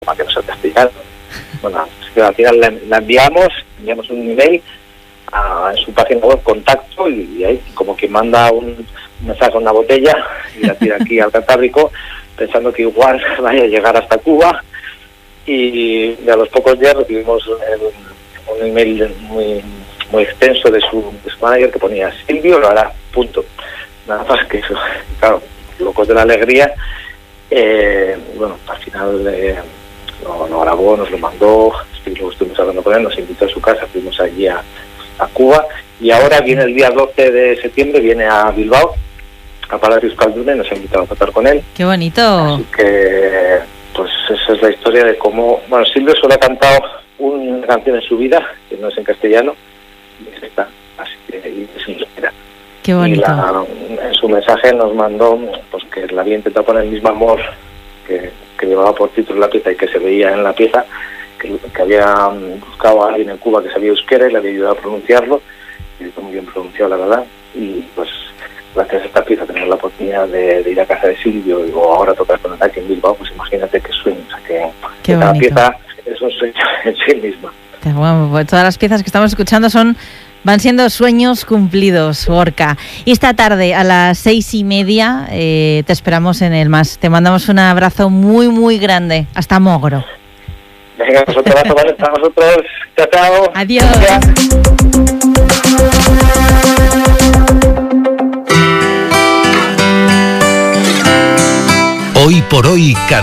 para que no sea castellano. Bueno, al final la enviamos un email en su página web, contacto, y ahí como que manda un mensaje con una botella y la tira aquí al Cantábrico, pensando que igual vaya a llegar hasta Cuba. Y a los pocos días recibimos un email muy extenso de su manager que ponía: Silvio lo hará, punto. Nada más que eso. Claro, locos de la alegría. Bueno, al final lo grabó, nos lo mandó, luego estuvimos hablando con él, nos invitó a su casa, fuimos allí a Cuba, y ahora viene el día 12 de septiembre, viene a Bilbao, a Palacio Euskalduna, y nos ha invitado a cantar con él. ¡Qué bonito! Así que, pues esa es la historia de cómo... Bueno, Silvio solo ha cantado una canción en su vida, que no es en castellano, y es esta, así que se nos espera. ¡Qué bonito! Y en su mensaje nos mandó pues que le había intentado poner el mismo amor que llevaba por título la pieza y que se veía en la pieza, que había buscado a alguien en Cuba que sabía euskera y le había ayudado a pronunciarlo, y está muy bien pronunciado, la verdad. Y pues gracias a esta pieza tenemos la oportunidad de ir a casa de Silvio y ahora tocar con él aquí en Bilbao. Pues imagínate qué sueño, o sea, que cada pieza es un sueño en sí misma. Bueno, pues todas las piezas que estamos escuchando van siendo sueños cumplidos, Gorka. Y esta tarde a las 6:30 te esperamos en el Más. Te mandamos un abrazo muy, muy grande. Hasta Mogro. Venga, pues otro abrazo para nosotros. Chao, chao. Adiós. Hoy por hoy,